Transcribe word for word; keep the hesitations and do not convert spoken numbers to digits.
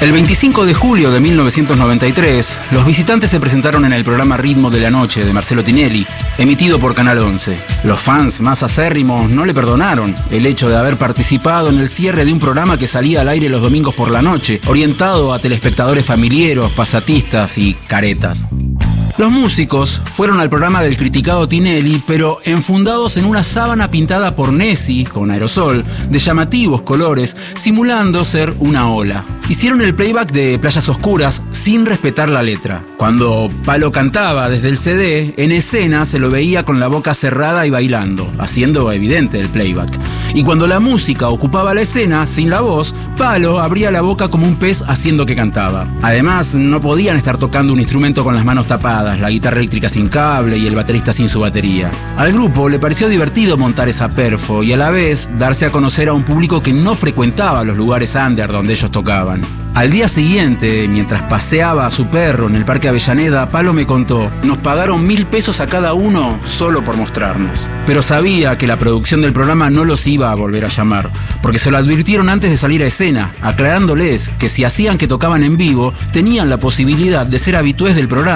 El veinticinco de julio de mil novecientos noventa y tres, los visitantes se presentaron en el programa Ritmo de la Noche de Marcelo Tinelli, emitido por Canal once. Los fans más acérrimos no le perdonaron el hecho de haber participado en el cierre de un programa que salía al aire los domingos por la noche, orientado a telespectadores familiares, pasatistas y caretas. Los músicos fueron al programa del criticado Tinelli, pero enfundados en una sábana pintada por Nessi, con aerosol, de llamativos colores, simulando ser una ola. Hicieron el playback de Playas Oscuras sin respetar la letra. Cuando Palo cantaba desde el C D, en escena se lo veía con la boca cerrada y bailando, haciendo evidente el playback. Y cuando la música ocupaba la escena, sin la voz, Palo abría la boca como un pez haciendo que cantaba. Además, no podían estar tocando un instrumento con las manos tapadas, la guitarra eléctrica sin cable y el baterista sin su batería. Al grupo le pareció divertido montar esa perfo y a la vez darse a conocer a un público que no frecuentaba los lugares under donde ellos tocaban. Al día siguiente, mientras paseaba a su perro en el Parque Avellaneda, Palo me contó: nos pagaron mil pesos a cada uno solo por mostrarnos. Pero sabía que la producción del programa no los iba a volver a llamar, porque se lo advirtieron antes de salir a escena, aclarándoles que si hacían que tocaban en vivo, tenían la posibilidad de ser habitués del programa.